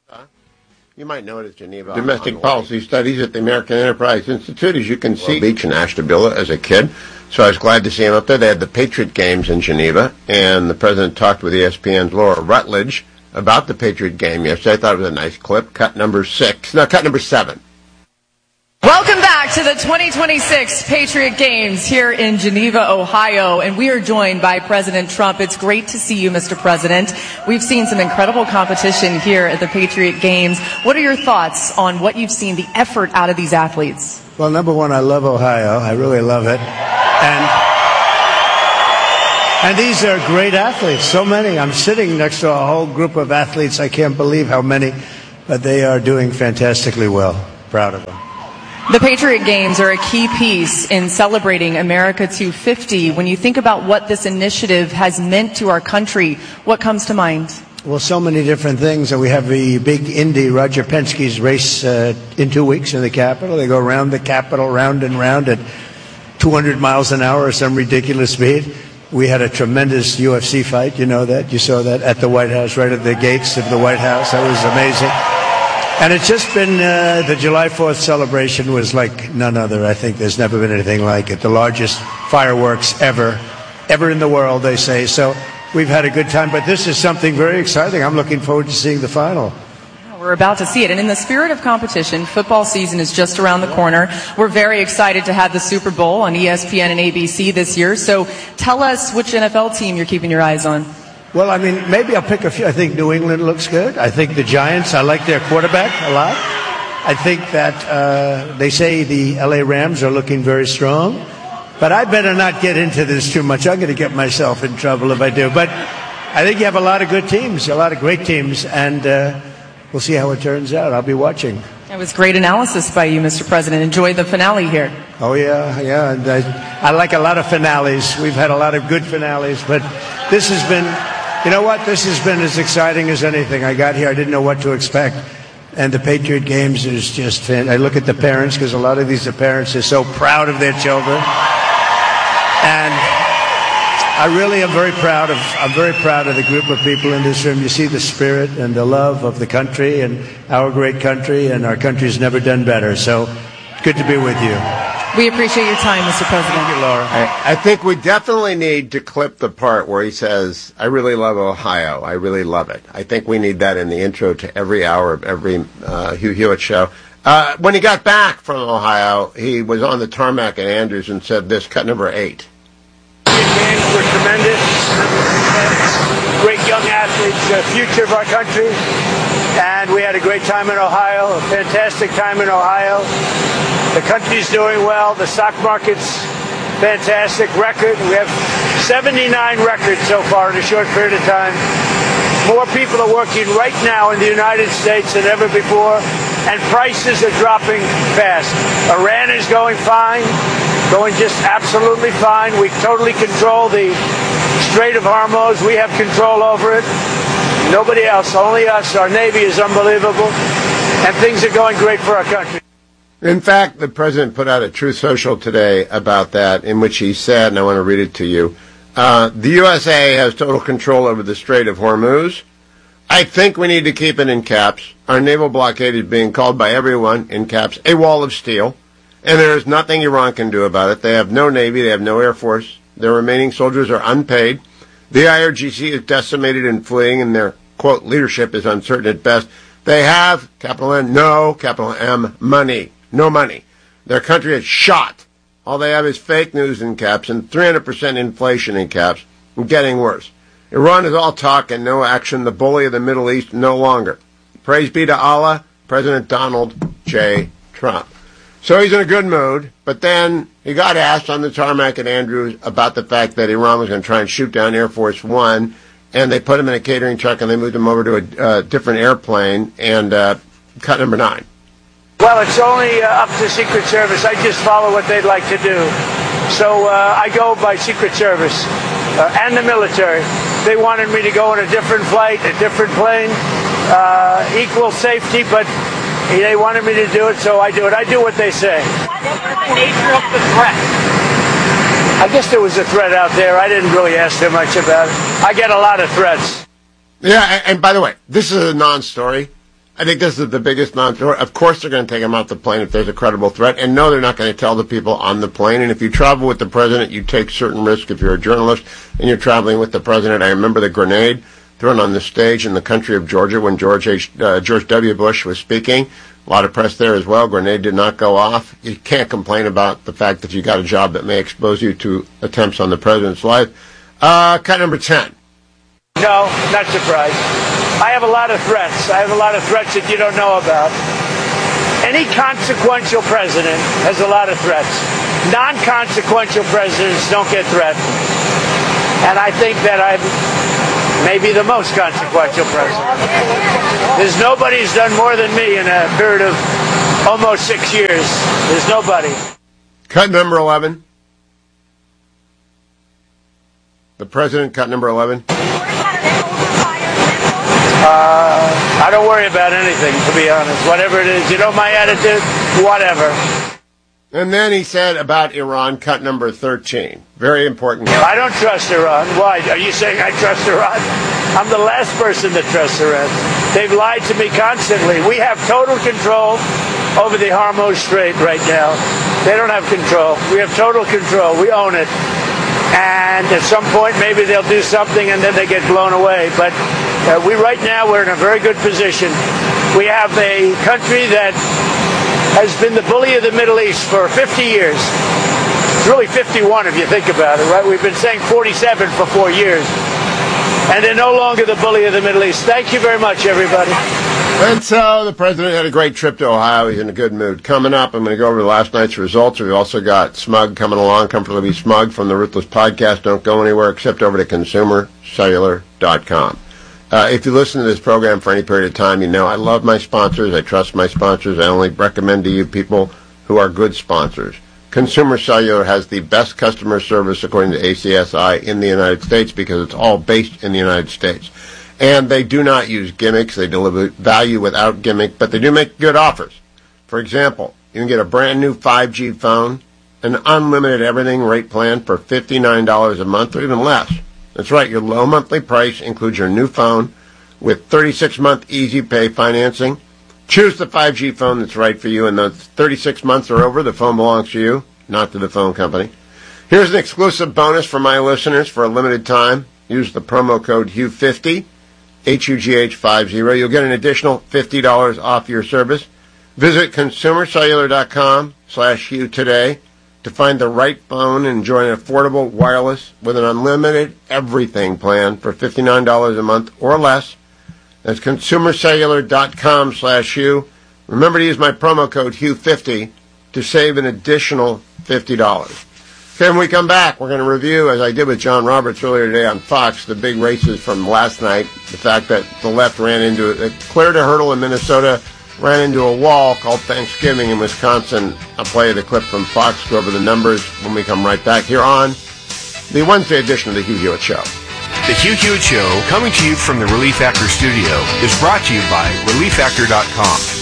You might know it as Geneva. Domestic Policy Studies at the American Enterprise Institute. As you can see, Beach in Ashtabula as a kid. So I was glad to see him up there. They had the Patriot Games in Geneva, and the president talked with ESPN's Laura Rutledge about the Patriot game yesterday. I thought it was a nice clip. Cut number 7. Welcome back to the 2026 Patriot Games here in Geneva, Ohio, and we are joined by President Trump. It's great to see you, Mr. President. We've seen some incredible competition here at the Patriot Games. What are your thoughts on what you've seen, the effort out of these athletes? Well, number one, I love Ohio. I really love it. And these are great athletes, so many. I'm sitting next to a whole group of athletes. I can't believe how many, but they are doing fantastically well. Proud of them. The Patriot Games are a key piece in celebrating America 250. When you think about what this initiative has meant to our country, what comes to mind? Well, so many different things. We have the big Indy, Roger Penske's race in 2 weeks in the Capitol. They go around the Capitol, round and round at 200 miles an hour or some ridiculous speed. We had a tremendous UFC fight. You know that. You saw that at the White House, right at the gates of the White House. That was amazing. And it's just been, the July 4th celebration was like none other. I think there's never been anything like it. The largest fireworks ever in the world, they say. So we've had a good time, but this is something very exciting. I'm looking forward to seeing the final. We're about to see it. And in the spirit of competition, football season is just around the corner. We're very excited to have the Super Bowl on ESPN and ABC this year. So tell us which NFL team you're keeping your eyes on. Well, I mean, maybe I'll pick a few. I think New England looks good. I think the Giants, I like their quarterback a lot. I think that they say the LA Rams are looking very strong. But I better not get into this too much. I'm going to get myself in trouble if I do. But I think you have a lot of good teams, a lot of great teams, and we'll see how it turns out. I'll be watching. It was great analysis by you, Mr. President. Enjoy the finale here. Oh, yeah. And I like a lot of finales. We've had a lot of good finales, but this has been... You know what? This has been as exciting as anything. I got here, I didn't know what to expect. And the Patriot Games is just fantastic. I look at the parents, because a lot of these parents are so proud of their children. And I really am very proud of the group of people in this room. You see the spirit and the love of the country and our great country, and our country's never done better. So good to be with you. We appreciate your time, Mr. President. Thank you, Laura. I think we definitely need to clip the part where he says, I really love Ohio. I really love it. I think we need that in the intro to every hour of every Hugh Hewitt show. When he got back from Ohio, he was on the tarmac at Andrews and said this, cut number 8. The games were tremendous. Great young athletes, the future of our country. And we had a great time in Ohio, a fantastic time in Ohio. The country's doing well. The stock market's fantastic record. We have 79 records so far in a short period of time. More people are working right now in the United States than ever before, and prices are dropping fast. Iran is going fine, going just absolutely fine. We totally control the Strait of Hormuz. We have control over it. Nobody else, only us. Our Navy is unbelievable, and things are going great for our country. In fact, the president put out a Truth Social today about that, in which he said, and I want to read it to you, the USA has total control over the Strait of Hormuz. I think we need to keep it in caps. Our naval blockade is being called by everyone, in caps, a wall of steel, and there is nothing Iran can do about it. They have no Navy, they have no Air Force. Their remaining soldiers are unpaid. The IRGC is decimated and fleeing, and their, quote, leadership is uncertain at best. They have, capital N, no, capital M, money. No money. Their country is shot. All they have is fake news in caps and 300% inflation in caps, and getting worse. Iran is all talk and no action, the bully of the Middle East no longer. Praise be to Allah, President Donald J. Trump. So he's in a good mood, but then he got asked on the tarmac at Andrews about the fact that Iran was going to try and shoot down Air Force One, and they put him in a catering truck and they moved him over to a different airplane, and cut number 9. Well, it's only up to Secret Service. I just follow what they'd like to do. So I go by Secret Service and the military. They wanted me to go on a different flight, a different plane, equal safety, but they wanted me to do it, so I do it. I do what they say. What's the nature of the threat? I guess there was a threat out there. I didn't really ask too much about it. I get a lot of threats. Yeah, and by the way, this is a non-story. I think this is the biggest non-threat. Of course they're going to take him off the plane if there's a credible threat. And no, they're not going to tell the people on the plane. And if you travel with the president, you take certain risks. If you're a journalist and you're traveling with the president, I remember the grenade thrown on the stage in the country of Georgia when George W. Bush was speaking. A lot of press there as well. Grenade did not go off. You can't complain about the fact that you got a job that may expose you to attempts on the president's life. Cut number 10. No, not surprised. I have a lot of threats. I have a lot of threats that you don't know about. Any consequential president has a lot of threats. Non-consequential presidents don't get threatened. And I think that I'm maybe the most consequential president. There's nobody who's done more than me in a period of almost 6 years. There's nobody. Cut number 11. The president, cut number 11. I don't worry about anything, to be honest. Whatever it is, you know my attitude? Whatever. And then he said about Iran, cut number 13. Very important. I don't trust Iran. Why? Are you saying I trust Iran? I'm the last person that trusts Iran. They've lied to me constantly. We have total control over the Hormuz Strait right now. They don't have control. We have total control. We own it. And at some point, maybe they'll do something and then they get blown away. But right now, we're in a very good position. We have a country that has been the bully of the Middle East for 50 years. It's really 51 if you think about it, right? We've been saying 47 for 4 years. And they're no longer the bully of the Middle East. Thank you very much, everybody. And so the president had a great trip to Ohio. He's in a good mood. Coming up, I'm going to go over last night's results. We've also got Smug coming along, Comfortably Smug from the Ruthless Podcast. Don't go anywhere except over to ConsumerCellular.com. If you listen to this program for any period of time, you know I love my sponsors. I trust my sponsors. I only recommend to you people who are good sponsors. Consumer Cellular has the best customer service, according to ACSI, in the United States because it's all based in the United States. And they do not use gimmicks. They deliver value without gimmick, but they do make good offers. For example, you can get a brand new 5G phone, an unlimited everything rate plan for $59 a month or even less. That's right, your low monthly price includes your new phone with 36-month easy pay financing. Choose the 5G phone that's right for you, and those 36 months are over. The phone belongs to you, not to the phone company. Here's an exclusive bonus for my listeners for a limited time. Use the promo code HUGH50, HUGH50. You'll get an additional $50 off your service. Visit ConsumerCellular.com/Hugh today to find the right phone and enjoy an affordable wireless with an unlimited everything plan for $59 a month or less. That's ConsumerCellular.com/Hugh. Remember to use my promo code HUGH50 to save an additional $50. Okay, when we come back, we're going to review, as I did with John Roberts earlier today on Fox, the big races from last night. The fact that the left ran into it, cleared a hurdle in Minnesota, ran into a wall called Thanksgiving in Wisconsin. I'll play the clip from Fox, go over the numbers when we come right back here on the Wednesday edition of the Hugh Hewitt Show. The Hugh Hewitt Show, coming to you from the Relief Factor studio, is brought to you by ReliefFactor.com.